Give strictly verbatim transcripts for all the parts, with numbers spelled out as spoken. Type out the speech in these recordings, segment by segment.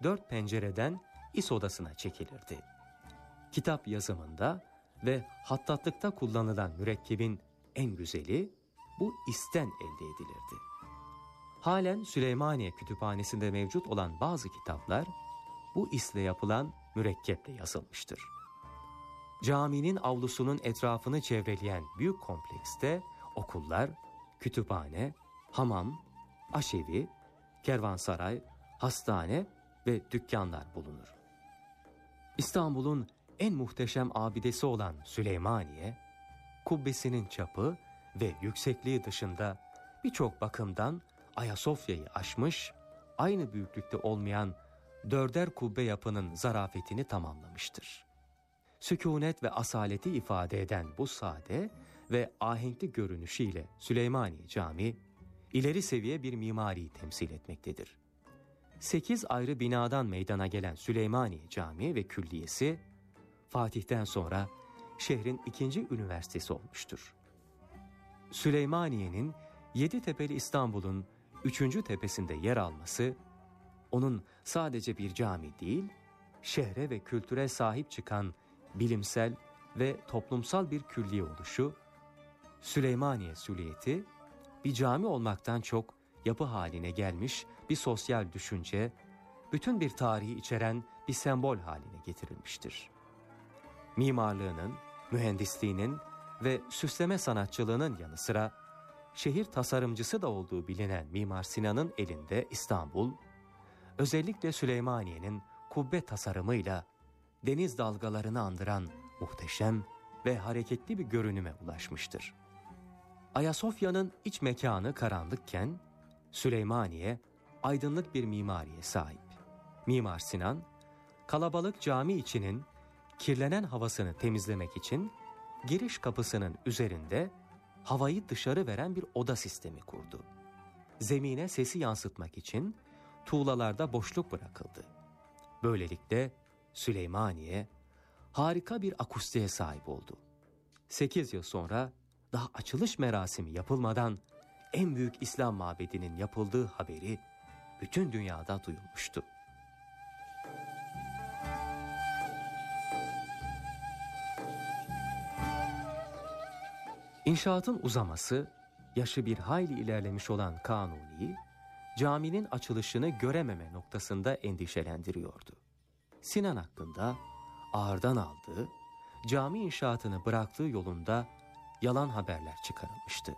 dört pencereden is odasına çekilirdi. Kitap yazımında ve hattatlıkta kullanılan mürekkebin en güzeli bu isten elde edilirdi. Halen Süleymaniye Kütüphanesi'nde mevcut olan bazı kitaplar bu isle yapılan mürekkeple yazılmıştır. Caminin avlusunun etrafını çevreleyen büyük komplekste okullar, kütüphane, hamam, aşevi, kervansaray, hastane ve dükkanlar bulunur. İstanbul'un en muhteşem abidesi olan Süleymaniye, kubbesinin çapı ve yüksekliği dışında birçok bakımdan Ayasofya'yı aşmış, aynı büyüklükte olmayan dörder kubbe yapının zarafetini tamamlamıştır. Sükûnet ve asaleti ifade eden bu sade ve ahenkli görünüşüyle Süleymaniye Camii, ileri seviye bir mimariyi temsil etmektedir. Sekiz ayrı binadan meydana gelen Süleymaniye Camii ve Külliyesi, Fatih'ten sonra şehrin ikinci üniversitesi olmuştur. Süleymaniye'nin Yeditepe'li İstanbul'un üçüncü tepesinde yer alması, onun sadece bir cami değil, şehre ve kültüre sahip çıkan bilimsel ve toplumsal bir külliye oluşu, Süleymaniye Süliyeti, bir cami olmaktan çok yapı haline gelmiş bir sosyal düşünce, bütün bir tarihi içeren bir sembol haline getirilmiştir. Mimarlığının, mühendisliğinin ve süsleme sanatçılığının yanı sıra şehir tasarımcısı da olduğu bilinen Mimar Sinan'ın elinde İstanbul, özellikle Süleymaniye'nin kubbe tasarımıyla deniz dalgalarını andıran muhteşem ve hareketli bir görünüme ulaşmıştır. Ayasofya'nın iç mekanı karanlıkken, Süleymaniye aydınlık bir mimariye sahip. Mimar Sinan, kalabalık cami içinin kirlenen havasını temizlemek için giriş kapısının üzerinde havayı dışarı veren bir oda sistemi kurdu. Zemine sesi yansıtmak için tuğlalarda boşluk bırakıldı. Böylelikle Süleymaniye harika bir akustiğe sahip oldu. Sekiz yıl sonra daha açılış merasimi yapılmadan en büyük İslam mabedinin yapıldığı haberi bütün dünyada duyulmuştu. İnşaatın uzaması, yaşı bir hayli ilerlemiş olan Kanuni, caminin açılışını görememe noktasında endişelendiriyordu. Sinan hakkında ağırdan aldığı, cami inşaatını bıraktığı yolunda yalan haberler çıkarılmıştı.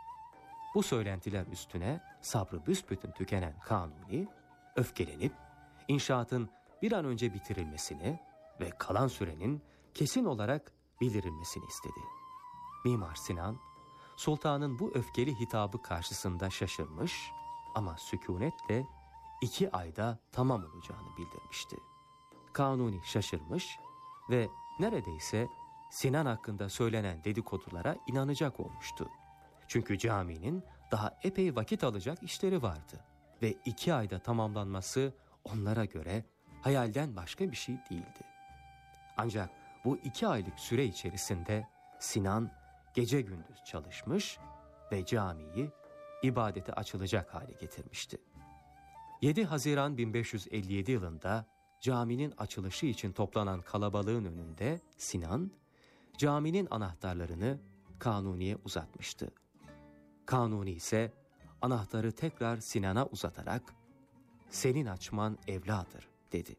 Bu söylentiler üstüne sabrı büsbütün tükenen Kanuni, öfkelenip inşaatın bir an önce bitirilmesini ve kalan sürenin kesin olarak bildirilmesini istedi. Mimar Sinan, sultanın bu öfkeli hitabı karşısında şaşırmış ama sükûnetle iki ayda tamam olacağını bildirmişti. Kanuni şaşırmış ve neredeyse Sinan hakkında söylenen dedikodulara inanacak olmuştu. Çünkü caminin daha epey vakit alacak işleri vardı ve iki ayda tamamlanması onlara göre hayalden başka bir şey değildi. Ancak bu iki aylık süre içerisinde Sinan gece gündüz çalışmış ve camiyi ibadete açılacak hale getirmişti. yedi Haziran bin beş yüz elli yedi yılında caminin açılışı için toplanan kalabalığın önünde Sinan, caminin anahtarlarını Kanuni'ye uzatmıştı. Kanuni ise anahtarı tekrar Sinan'a uzatarak "Senin açman evladır" dedi.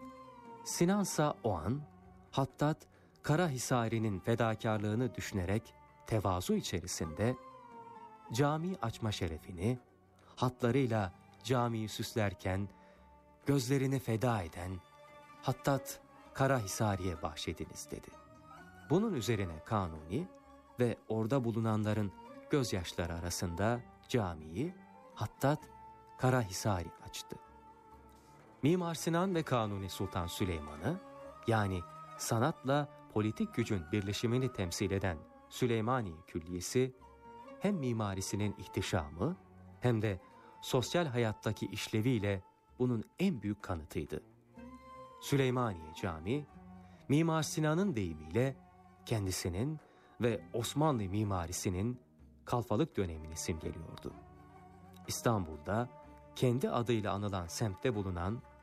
Sinansa o an Hattat Karahisari'nin fedakarlığını düşünerek tevazu içerisinde cami açma şerefini hatlarıyla camiyi süslerken gözlerini feda eden Hattat Karahisari'ye bahşediniz dedi. Bunun üzerine Kanuni ve orada bulunanların gözyaşları arasında camiyi Hattat Karahisari açtı. Mimar Sinan ve Kanuni Sultan Süleyman'ı, yani sanatla politik gücün birleşimini temsil eden Süleymaniye Külliyesi, hem mimarisinin ihtişamı hem de sosyal hayattaki işleviyle bunun en büyük kanıtıydı. Süleymaniye Camii, Mimar Sinan'ın deyimiyle kendisinin ve Osmanlı mimarisinin kalfalık dönemini simgeliyordu. İstanbul'da kendi adıyla anılan semtte bulunan